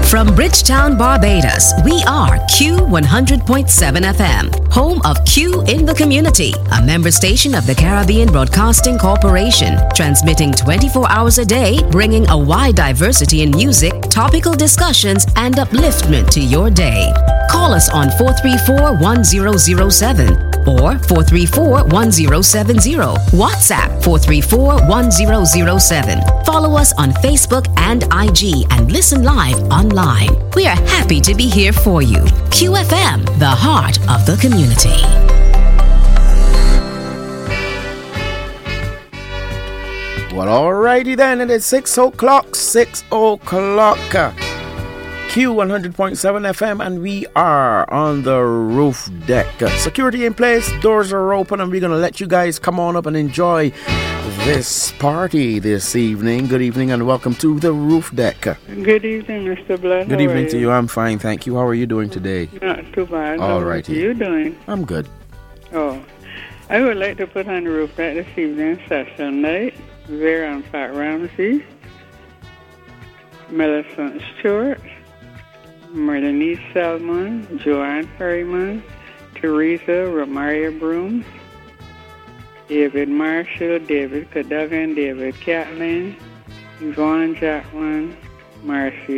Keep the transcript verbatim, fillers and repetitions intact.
From Bridgetown, Barbados, we are Q one hundred point seven F M, home of Q in the Community, a member station of the Caribbean Broadcasting Corporation, transmitting twenty-four hours a day, bringing a wide diversity in music, topical discussions, and upliftment to your day. Call us on four three four, one zero zero seven or four three four, one zero seven zero. WhatsApp four three four, one zero zero seven. Follow us on Facebook and I G and listen live online. We are happy to be here for you. Q F M, the heart of the community. Well, alrighty then, it is six o'clock, six o'clock. Q one hundred point seven F M, and we are on the roof deck. Security in place, doors are open, and we're going to let you guys come on up and enjoy this party this evening. Good evening and welcome to the roof deck. Good evening, Mister Blood. Good How evening are to you? you. I'm fine, thank you. How are you doing today? Not too bad. All How right. are you doing? I'm good. Oh, I would like to put on the roof deck this evening, session night. There on Pat Ramsey, Millicent Stewart, Marlene Selman, Joanne Ferryman, Teresa Romaria Broom, David Marshall, David Cadogan, David Catlin, Yvonne Jacqueline, Marcy